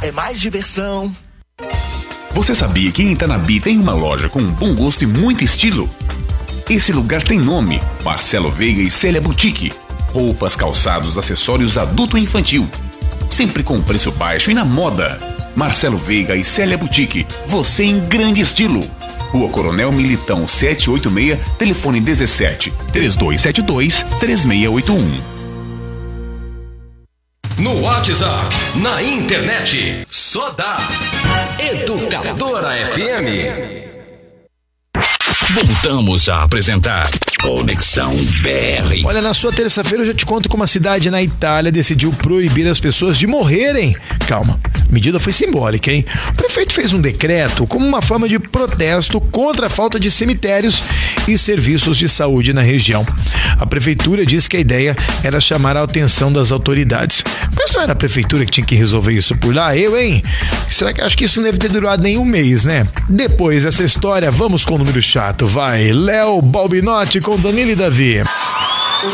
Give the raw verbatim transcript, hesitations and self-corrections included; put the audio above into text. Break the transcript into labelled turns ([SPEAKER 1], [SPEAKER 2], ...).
[SPEAKER 1] é mais diversão.
[SPEAKER 2] Você sabia que em Itanabi tem uma loja com um bom gosto e muito estilo? Esse lugar tem nome: Marcelo Veiga e Célia Boutique. Roupas, calçados, acessórios adulto e infantil. Sempre com preço baixo e na moda. Marcelo Veiga e Célia Boutique. Você em grande estilo. Rua Coronel Militão setecentos e oitenta e seis, telefone dezessete, trinta e dois setenta e dois, três seis oito um.
[SPEAKER 3] No WhatsApp, na internet, só dá Educadora F M.
[SPEAKER 4] Voltamos a apresentar Conexão B R.
[SPEAKER 5] Olha, na sua terça-feira eu já te conto como a cidade na Itália decidiu proibir as pessoas de morrerem. Calma, a medida foi simbólica, hein? O prefeito fez um decreto como uma forma de protesto contra a falta de cemitérios e serviços de saúde na região. A prefeitura disse que a ideia era chamar a atenção das autoridades. Mas não era a prefeitura que tinha que resolver isso por lá? Eu, hein? Será que acho que isso não deve ter durado nem um mês, né? Depois dessa história, vamos com o número chato. Vai, Léo Balbinotti com Danilo e Davi.